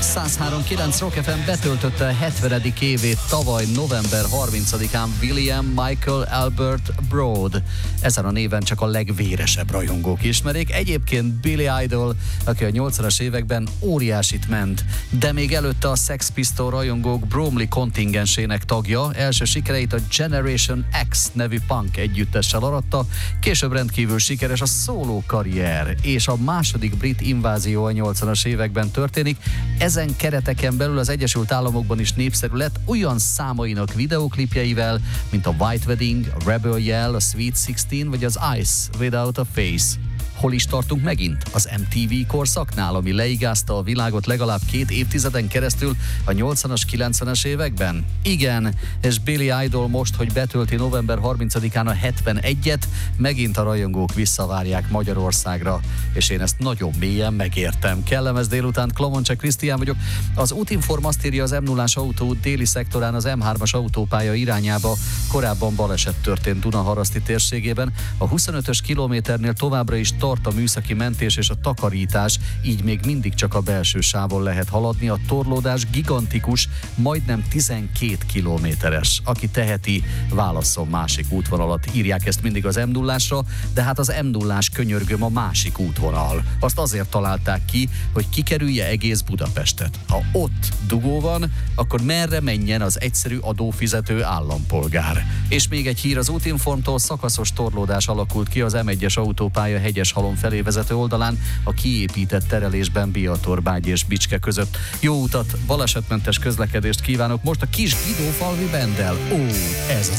103.9 Rock FM betöltötte a 70. évét tavaly november 30-án William Michael Albert Broad. Ezen a néven csak a legvéresebb rajongók ismerik. Egyébként Billy Idol, aki a 80-as években óriásit ment, de még előtte a Sex Pistols rajongók Bromley kontingensének tagja, első sikereit a Generation X nevű punk együttessel aratta, később rendkívül sikeres a szóló karrier, és a második brit invázió a 80-as években történik. Ezen kereteken belül az Egyesült Államokban is népszerű lett olyan számainak videóklipjeivel, mint a White Wedding, a Rebel Yell, a Sweet 16 vagy az Ice Without a Face. Hol is tartunk megint? Az MTV korszaknál, ami leigázta a világot legalább 2 évtizeden keresztül a 80-as, 90-es években? Igen, és Billy Idol most, hogy betölti november 30-án a 71-et, megint a rajongók visszavárják Magyarországra, és én ezt nagyon mélyen megértem. Kellemes délután, Klomoncse Krisztián vagyok. Az Útinform azt írja, az M0-ás autóút déli szektorán az M3-as autópálya irányába korábban baleset történt Dunaharaszti térségében. A 25-ös kilométernél továbbra is tart a műszaki mentés és a takarítás, így még mindig csak a belső sávon lehet haladni. A torlódás gigantikus, majdnem 12 kilométeres. Aki teheti, válasszon másik útvonalat. Írják ezt mindig az M0-ásra, de hát az M0-ás könyörgöm a másik útvonal. Azt azért találták ki, hogy kikerülje egész Budapestet. Ha ott dugó van, akkor merre menjen az egyszerű adófizető állampolgár. És még egy hír az Útinformtól, szakaszos torlódás alakult ki az M1-es autópálya Hegyeshalom felé vezető oldalán a kiépített terelésben Biatorbágy és Bicske között. Jó utat, balesetmentes közlekedést kívánok most a Kis Guidó falvi Bendel. Ó, ez az